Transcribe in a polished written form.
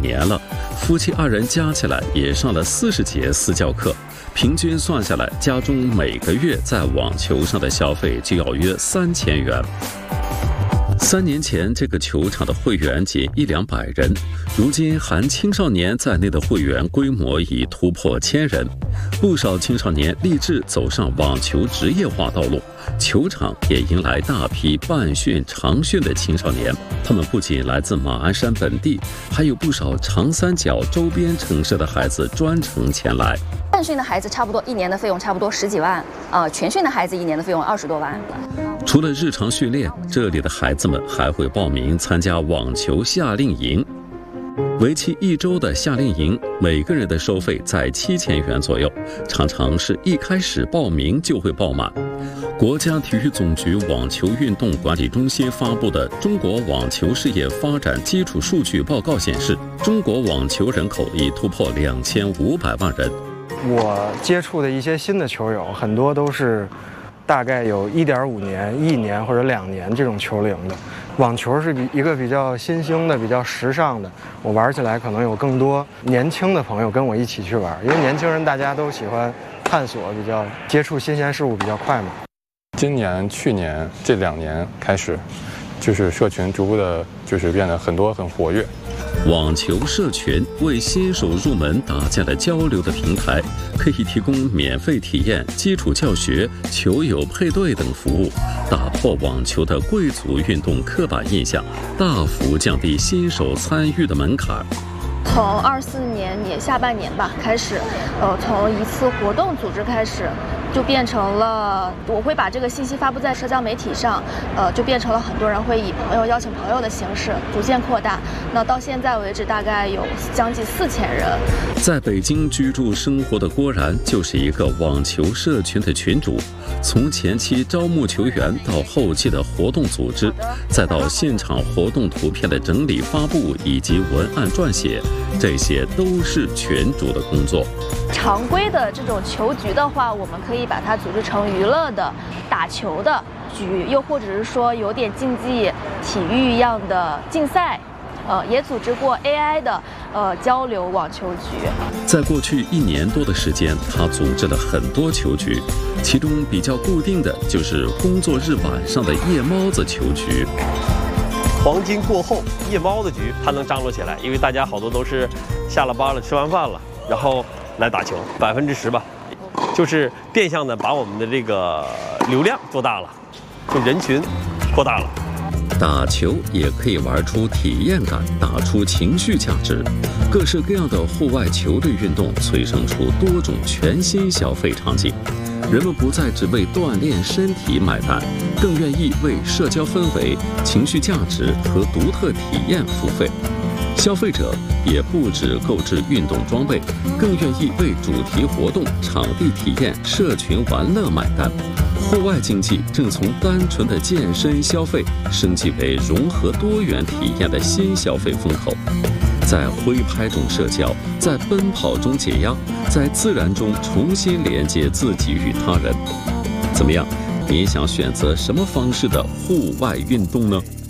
年了，夫妻2人加起来也上了40节私教课，平均算下来，家中每个月在网球上的消费就要约3000元。3年前，这个球场的会员仅100-200人，如今含青少年在内的会员规模已突破1000人。不少青少年立志走上网球职业化道路，球场也迎来大批半训、长训的青少年。他们不仅来自马鞍山本地，还有不少长三角周边城市的孩子专程前来。 半训的孩子差不多1年的费用差不多10几万，全训的孩子1年的费用20多万。 除了日常训练，这里的孩子们还会报名参加网球夏令营。为期1周的夏令营，每个人的收费在7000元左右，常常是一开始报名就会爆满。国家体育总局网球运动管理中心发布的《中国网球事业发展基础数据报告》显示，中国网球人口已突破2500万人。 我接触的一些新的球友，很多都是大概有1.5年、1年或者2年这种球龄的。网球是一个比较新兴的、比较时尚的，我玩起来可能有更多年轻的朋友跟我一起去玩，因为年轻人大家都喜欢探索，比较接触新鲜事物比较快嘛。 今年、去年这2年开始，就是社群逐步的，就是变得很活跃。 网球社群为新手入门搭建了交流的平台，可以提供免费体验、基础教学、球友配对等服务，打破网球的贵族运动刻板印象，大幅降低新手参与的门槛。 从24年下半年吧开始，从一次活动组织开始，就变成了我会把这个信息发布在社交媒体上，就变成了很多人会以朋友邀请朋友的形式逐渐扩大。那到现在为止，大概有将近4000人。 在北京居住生活的郭然就是一个网球社群的群主，从前期招募球员到后期的活动组织，再到现场活动图片的整理发布以及文案撰写，这些都是群主的工作。 常规的这种球局的话，我们可以把它组织成娱乐的、打球的局，又或者是说有点竞技体育一样的竞赛。也组织过 AI 的交流网球局。 在过去1年多的时间，他组织了很多球局，其中比较固定的就是工作日晚上的夜猫子球局。 黄金过后，夜猫子局它能张罗起来，因为大家好多都是下了班了、吃完饭了，然后来打球，10%吧，就是变相的把我们的这个流量做大了，就人群扩大了。 打球也可以玩出体验感，打出情绪价值。各式各样的户外球类运动催生出多种全新消费场景，人们不再只为锻炼身体买单，更愿意为社交氛围、情绪价值和独特体验付费。消费者也不只购置运动装备，更愿意为主题活动、场地体验、社群玩乐买单。户外竞技正从单纯的健身消费升级为融合多元体验的新消费风口。在挥拍中社交，在奔跑中解压，在自然中重新连接自己与他人。怎么样？你想选择什么方式的户外运动呢？